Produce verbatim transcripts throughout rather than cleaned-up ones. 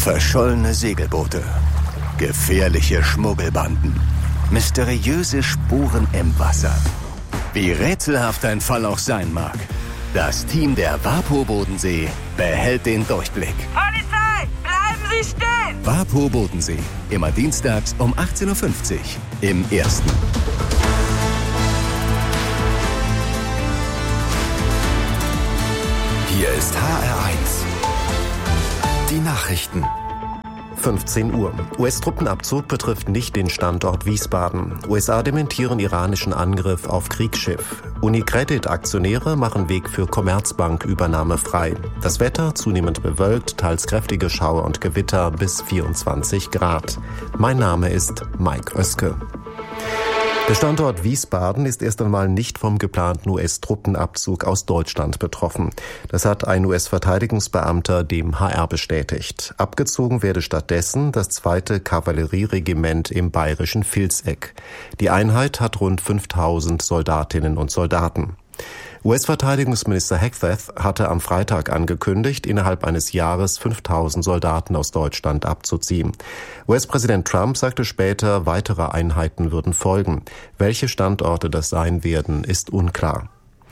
Verschollene Segelboote, gefährliche Schmuggelbanden, mysteriöse Spuren im Wasser. Wie rätselhaft ein Fall auch sein mag, das Team der WaPo Bodensee behält den Durchblick. Polizei, bleiben Sie stehen! WaPo Bodensee, immer dienstags um achtzehn Uhr fünfzig im Ersten. Hier ist H R eins. Die Nachrichten. fünfzehn Uhr. U S-Truppenabzug betrifft nicht den Standort Wiesbaden. U S A dementieren iranischen Angriff auf Kriegsschiff. Unicredit-Aktionäre machen Weg für Commerzbank-Übernahme frei. Das Wetter zunehmend bewölkt, teils kräftige Schauer und Gewitter bis vierundzwanzig Grad. Mein Name ist Mike Oeske. Der Standort Wiesbaden ist erst einmal nicht vom geplanten U S-Truppenabzug aus Deutschland betroffen. Das hat ein U S-Verteidigungsbeamter dem H R bestätigt. Abgezogen werde stattdessen das zweite Kavallerieregiment im bayerischen Vilseck. Die Einheit hat rund fünftausend Soldatinnen und Soldaten. U S-Verteidigungsminister Hegseth hatte am Freitag angekündigt, innerhalb eines Jahres fünftausend Soldaten aus Deutschland abzuziehen. U S-Präsident Trump sagte später, weitere Einheiten würden folgen. Welche Standorte das sein werden, ist unklar.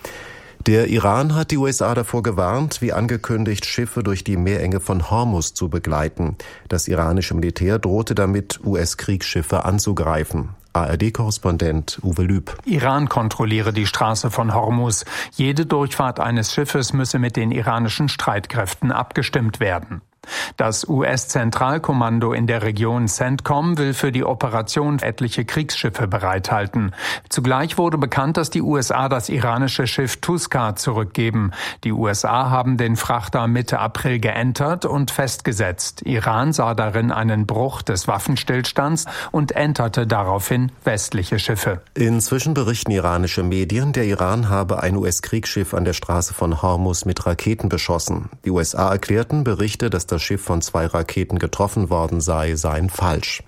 Der Iran hat die U S A davor gewarnt, wie angekündigt, Schiffe durch die Meerenge von Hormuz zu begleiten. Das iranische Militär drohte damit, U S-Kriegsschiffe anzugreifen. A R D-Korrespondent Uwe Lüb. Iran kontrolliere die Straße von Hormuz. Jede Durchfahrt eines Schiffes müsse mit den iranischen Streitkräften abgestimmt werden. Das U S-Zentralkommando in der Region CENTCOM will für die Operation etliche Kriegsschiffe bereithalten. Zugleich wurde bekannt, dass die U S A das iranische Schiff Tuskar zurückgeben. Die U S A haben den Frachter Mitte April geentert und festgesetzt. Iran sah darin einen Bruch des Waffenstillstands und enterte daraufhin westliche Schiffe. Inzwischen berichten iranische Medien, der Iran habe ein U S-Kriegsschiff an der Straße von Hormuz mit Raketen beschossen. Die U S A erklärten, Berichte, dass das Schiff von zwei Raketen getroffen worden sei, seien falsch.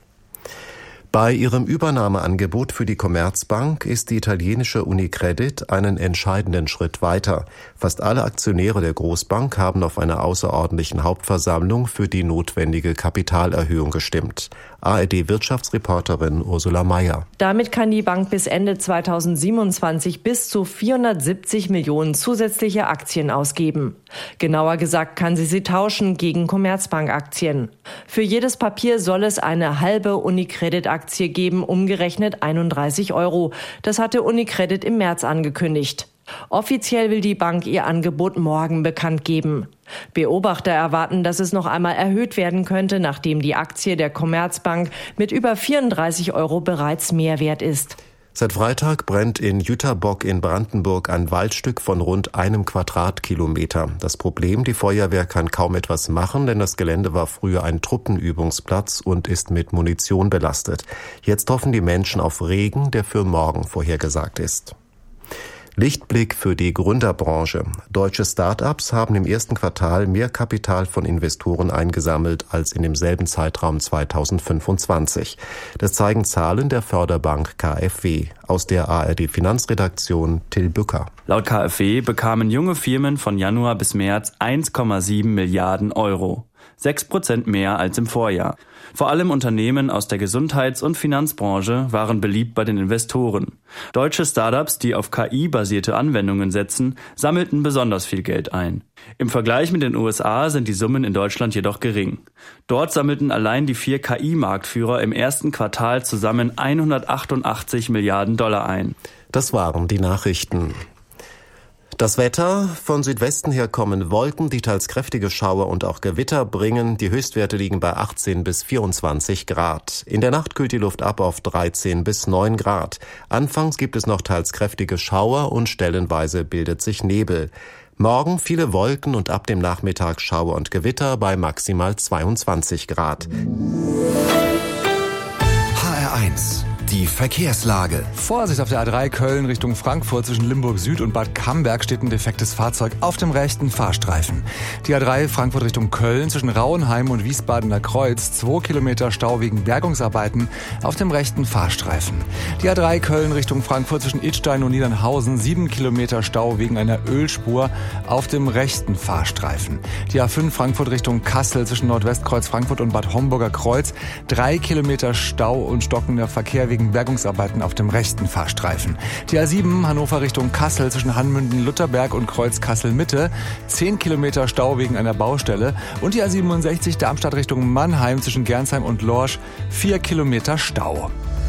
Bei ihrem Übernahmeangebot für die Commerzbank ist die italienische Unicredit einen entscheidenden Schritt weiter. Fast alle Aktionäre der Großbank haben auf einer außerordentlichen Hauptversammlung für die notwendige Kapitalerhöhung gestimmt. A R D-Wirtschaftsreporterin Ursula Mayer. Damit kann die Bank bis Ende zweitausendsiebenundzwanzig bis zu vierhundertsiebzig Millionen zusätzliche Aktien ausgeben. Genauer gesagt kann sie sie tauschen gegen Commerzbank-Aktien. Für jedes Papier soll es eine halbe Unicredit-Aktie geben, umgerechnet einunddreißig Euro. Das hatte Unicredit im März angekündigt. Offiziell will die Bank ihr Angebot morgen bekannt geben. Beobachter erwarten, dass es noch einmal erhöht werden könnte, nachdem die Aktie der Commerzbank mit über vierunddreißig Euro bereits mehr wert ist. Seit Freitag brennt in Jüterbock in Brandenburg ein Waldstück von rund einem Quadratkilometer. Das Problem, die Feuerwehr kann kaum etwas machen, denn das Gelände war früher ein Truppenübungsplatz und ist mit Munition belastet. Jetzt hoffen die Menschen auf Regen, der für morgen vorhergesagt ist. Lichtblick für die Gründerbranche. Deutsche Start-ups haben im ersten Quartal mehr Kapital von Investoren eingesammelt als in demselben Zeitraum zweitausendfünfundzwanzig. Das zeigen Zahlen der Förderbank K f W. Aus der A R D-Finanzredaktion Till Bücker. Laut K f W bekamen junge Firmen von Januar bis März eins Komma sieben Milliarden Euro. Sechs Prozent mehr als im Vorjahr. Vor allem Unternehmen aus der Gesundheits- und Finanzbranche waren beliebt bei den Investoren. Deutsche Startups, die auf K I-basierte Anwendungen setzen, sammelten besonders viel Geld ein. Im Vergleich mit den U S A sind die Summen in Deutschland jedoch gering. Dort sammelten allein die vier K I-Marktführer im ersten Quartal zusammen hundertachtundachtzig Milliarden Dollar ein. Das waren die Nachrichten. Das Wetter: Von Südwesten her kommen Wolken, die teils kräftige Schauer und auch Gewitter bringen. Die Höchstwerte liegen bei achtzehn bis vierundzwanzig Grad. In der Nacht kühlt die Luft ab auf dreizehn bis neun Grad. Anfangs gibt es noch teils kräftige Schauer und stellenweise bildet sich Nebel. Morgen viele Wolken und ab dem Nachmittag Schauer und Gewitter bei maximal zweiundzwanzig Grad. H R eins. Die Verkehrslage. Vorsicht auf der A drei Köln Richtung Frankfurt zwischen Limburg Süd und Bad Camberg steht ein defektes Fahrzeug auf dem rechten Fahrstreifen. Die A drei Frankfurt Richtung Köln zwischen Rauenheim und Wiesbadener Kreuz, zwei Kilometer Stau wegen Bergungsarbeiten auf dem rechten Fahrstreifen. Die A drei Köln Richtung Frankfurt zwischen Idstein und Niedernhausen, sieben Kilometer Stau wegen einer Ölspur auf dem rechten Fahrstreifen. Die A fünf Frankfurt Richtung Kassel zwischen Nordwestkreuz Frankfurt und Bad Homburger Kreuz, drei Kilometer Stau und stockender Verkehr wegen Bergungsarbeiten auf dem rechten Fahrstreifen. Die A sieben Hannover Richtung Kassel zwischen Hanmünden-Lutterberg und Kreuz Kassel-Mitte, zehn Kilometer Stau wegen einer Baustelle. Und die A siebenundsechzig Darmstadt Richtung Mannheim zwischen Gernsheim und Lorsch, vier Kilometer Stau.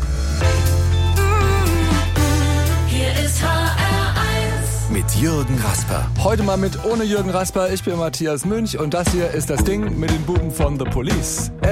Hier ist H R eins mit Jürgen Rasper. Heute mal mit ohne Jürgen Rasper. Ich bin Matthias Münch und das hier ist das Ding mit den Buben von The Police.